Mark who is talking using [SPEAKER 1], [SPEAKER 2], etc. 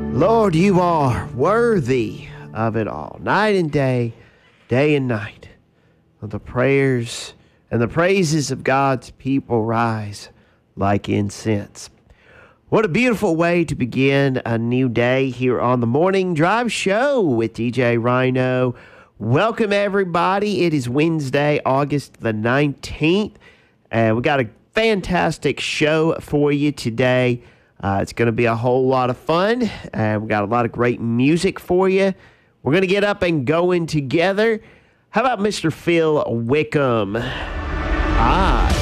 [SPEAKER 1] Lord, you are worthy of it all. Night and day and night. The prayers and the praises of God's people rise like incense. What a beautiful way to begin a new day here on the Morning Drive Show with DJ Rhino. Welcome, everybody. It is Wednesday, August the 19th, and we got a fantastic show for you today. It's going to be a whole lot of fun. We've got a lot of great music for you. We're going to get up and going together. How about Mr. Phil Wickham?